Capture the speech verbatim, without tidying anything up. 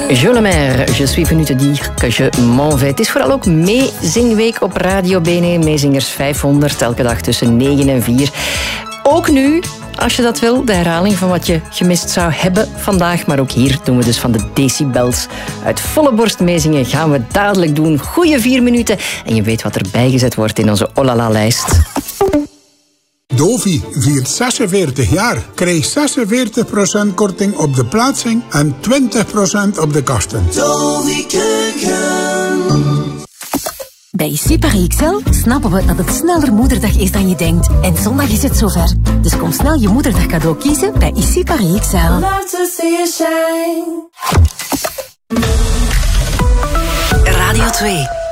Je le maire, je suis venu te dire que je m'en vais. Het is vooral ook meezingweek op Radio Bene. Meezingers vijfhonderd, elke dag tussen negen en vier. Ook nu, als je dat wil, de herhaling van wat je gemist zou hebben vandaag. Maar ook hier doen we dus van de decibels. Uit volle borst meezingen gaan we dadelijk doen. Goeie vier minuten. En je weet wat er bijgezet wordt in onze Olala-lijst. Dovi viert zesenveertig jaar. Krijg zesenveertig procent korting op de plaatsing en twintig procent op de kosten. Dovi Keuken. Bij I C Paris X L snappen we dat het sneller Moederdag is dan je denkt. En zondag is het zover. Dus kom snel je Moederdag cadeau kiezen bij I C Paris X L. Love to see you shine. Radio twee.